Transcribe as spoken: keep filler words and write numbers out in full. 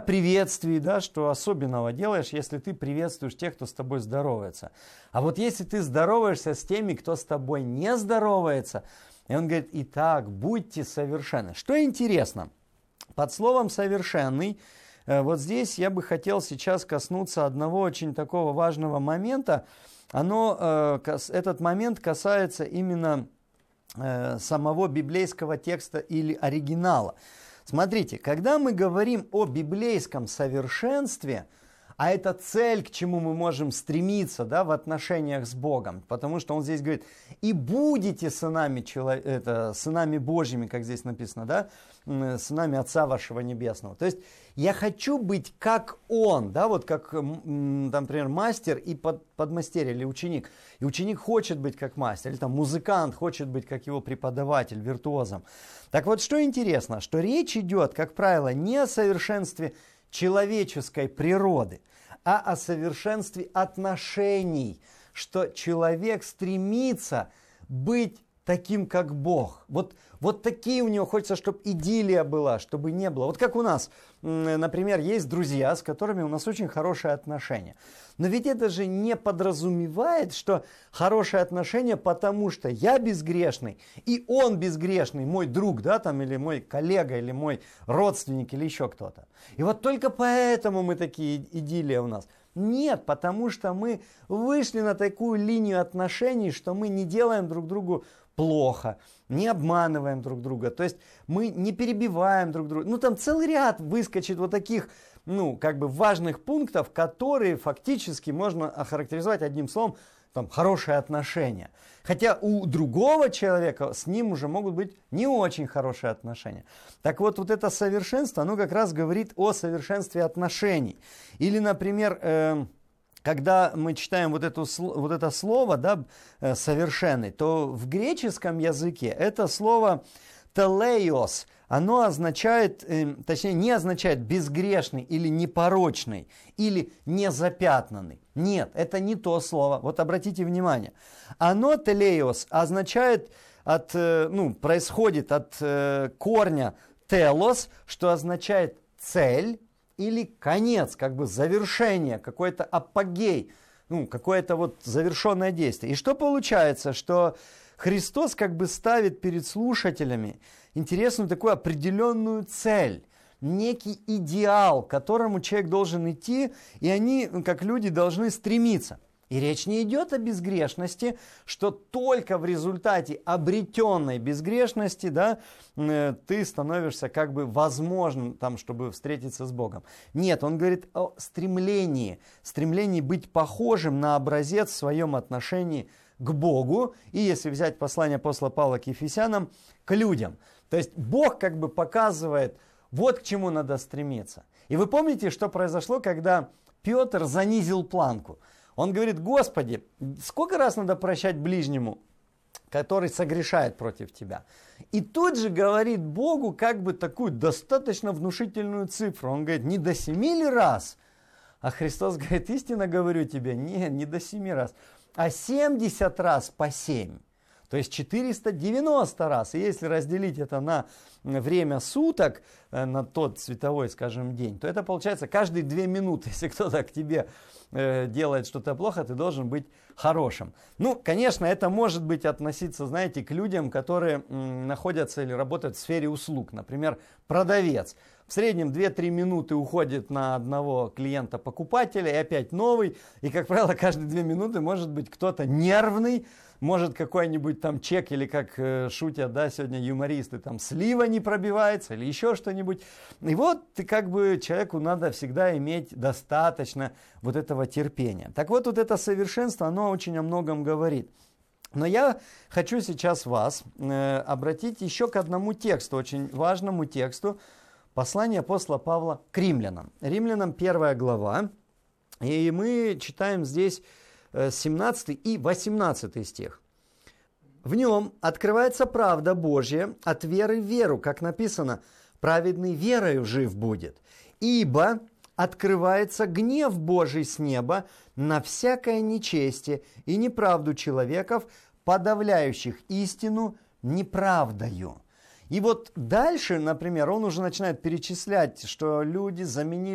приветствии, да, что особенного делаешь, если ты приветствуешь тех, кто с тобой здоровается. А вот если ты здороваешься с теми, кто с тобой не здоровается, и он говорит, итак, будьте совершенны. Что интересно, под словом «совершенный», вот здесь я бы хотел сейчас коснуться одного очень такого важного момента. Оно, этот момент касается именно самого библейского текста или оригинала. Смотрите, когда мы говорим о библейском совершенстве, а это цель, к чему мы можем стремиться, да, в отношениях с Богом, потому что он здесь говорит, и будете сынами, чело... это, сынами Божьими, как здесь написано, да, сынами Отца вашего Небесного. То есть я хочу быть как Он, да, вот как, там, например, мастер и под, подмастерье или ученик. И ученик хочет быть как мастер, или там музыкант хочет быть как его преподаватель, виртуозом. Так вот, что интересно, что речь идет, как правило, не о совершенстве человеческой природы, а о совершенстве отношений, что человек стремится быть таким, как Бог. Вот, вот такие у него хочется, чтобы идиллия была, чтобы не было. Вот как у нас, например, есть друзья, с которыми у нас очень хорошие отношения. Но ведь это же не подразумевает, что хорошие отношения, потому что я безгрешный, и он безгрешный, мой друг, да, там, или мой коллега, или мой родственник, или еще кто-то. И вот только поэтому мы такие идиллии у нас. Нет, потому что мы вышли на такую линию отношений, что мы не делаем друг другу плохо, не обманываем друг друга, то есть мы не перебиваем друг друга. Ну там целый ряд выскочит вот таких, ну как бы важных пунктов, которые фактически можно охарактеризовать одним словом, там, хорошие отношения. Хотя у другого человека с ним уже могут быть не очень хорошие отношения. Так вот, вот это совершенство, оно как раз говорит о совершенстве отношений. Или, например, э, когда мы читаем вот, эту, вот это слово, да, совершенный, то в греческом языке это слово телеос, оно означает, э, точнее не означает безгрешный или непорочный, или незапятнанный. Нет, это не то слово. Вот обратите внимание. Оно, телеос, означает, от, э, ну, происходит от э, корня телос, что означает цель или конец, как бы завершение, какой-то апогей, ну, какое-то вот завершенное действие. И что получается, что Христос как бы ставит перед слушателями интересную такую определенную цель, некий идеал, к которому человек должен идти, и они, как люди, должны стремиться. И речь не идет о безгрешности, что только в результате обретенной безгрешности, да, ты становишься как бы возможным, там, чтобы встретиться с Богом. Нет, он говорит о стремлении, стремлении быть похожим на образец в своем отношении к Богу, и если взять послание апостола Павла к Ефесянам, к людям. То есть Бог как бы показывает, вот к чему надо стремиться. И вы помните, что произошло, когда Петр занизил планку? Он говорит, Господи, сколько раз надо прощать ближнему, который согрешает против тебя? И тут же говорит Богу как бы такую достаточно внушительную цифру. Он говорит, не до семи ли раз? А Христос говорит, истинно говорю тебе, не, не до семи раз, а семьдесят раз по семь. То есть четыреста девяносто раз. И если разделить это на время суток, на тот световой, скажем, день, то это получается каждые две минуты. Если кто-то к тебе делает что-то плохо, ты должен быть хорошим. Ну, конечно, это может быть относиться, знаете, к людям, которые находятся или работают в сфере услуг. Например, продавец. В среднем две-три минуты уходит на одного клиента-покупателя, и опять новый. И, как правило, каждые две минуты может быть кто-то нервный, может какой-нибудь там чек, или как э, шутят, да, сегодня юмористы, там слива не пробивается, или еще что-нибудь. И вот ты как бы человеку надо всегда иметь достаточно вот этого терпения. Так вот, вот это совершенство, оно очень о многом говорит. Но я хочу сейчас вас э, обратить еще к одному тексту, очень важному тексту, послание апостола Павла к римлянам. Римлянам первая глава, и мы читаем здесь семнадцатый и восемнадцатый стих. В нем открывается правда Божья от веры в веру, как написано, праведный верою жив будет. Ибо открывается гнев Божий с неба на всякое нечестие и неправду человеков, подавляющих истину неправдою. И вот дальше, например, он уже начинает перечислять, что люди заменили